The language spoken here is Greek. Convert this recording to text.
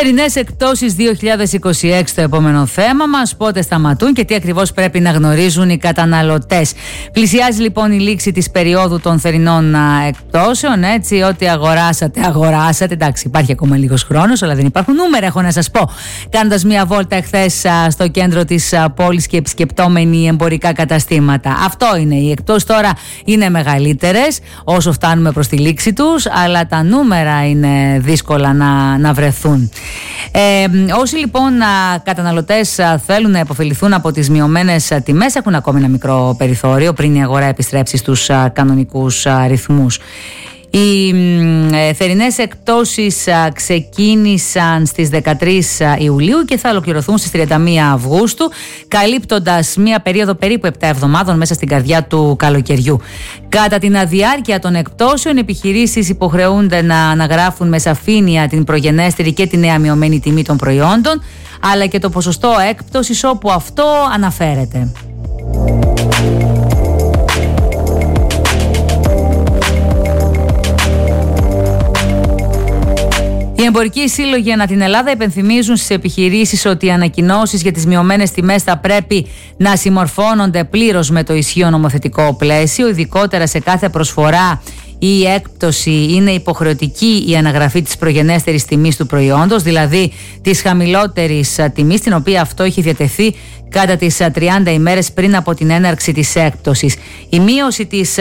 Θερινές εκπτώσεις 2026 το επόμενο θέμα μας. Πότε σταματούν και τι ακριβώς πρέπει να γνωρίζουν οι καταναλωτές. Πλησιάζει λοιπόν η λήξη της περίοδου των θερινών εκπτώσεων. Έτσι, ό,τι αγοράσατε. Εντάξει, υπάρχει ακόμα λίγος χρόνος, αλλά δεν υπάρχουν νούμερα, έχω να σας πω. Κάνοντας μια βόλτα εχθές στο κέντρο της πόλης και επισκεπτόμενοι εμπορικά καταστήματα. Αυτό είναι. Οι εκπτώσεις τώρα είναι μεγαλύτερες όσο φτάνουμε προς τη λήξη τους, αλλά τα νούμερα είναι δύσκολα να βρεθούν. Όσοι λοιπόν καταναλωτές θέλουν να υποφεληθούν από τις μειωμένες τιμές έχουν ακόμη ένα μικρό περιθώριο πριν η αγορά επιστρέψει στους κανονικούς ρυθμούς. Οι θερινές εκπτώσεις ξεκίνησαν στις 13 Ιουλίου και θα ολοκληρωθούν στις 31 Αυγούστου, καλύπτοντας μία περίοδο περίπου 7 εβδομάδων μέσα στην καρδιά του καλοκαιριού. Κατά την διάρκεια των εκπτώσεων, οι επιχειρήσεις υποχρεούνται να αναγράφουν με σαφήνεια την προγενέστερη και τη νέα μειωμένη τιμή των προϊόντων, αλλά και το ποσοστό έκπτωσης όπου αυτό αναφέρεται. Οι εμπορικοί σύλλογοι ανά την Ελλάδα υπενθυμίζουν στις επιχειρήσεις ότι οι ανακοινώσεις για τις μειωμένες τιμές θα πρέπει να συμμορφώνονται πλήρως με το ισχύον νομοθετικό πλαίσιο, ειδικότερα σε κάθε προσφορά η έκπτωση είναι υποχρεωτική η αναγραφή της προγενέστερης τιμής του προϊόντος, δηλαδή της χαμηλότερης τιμής, την οποία αυτό έχει διατεθεί κατά τις 30 ημέρες πριν από την έναρξη της έκπτωσης. Η μείωση της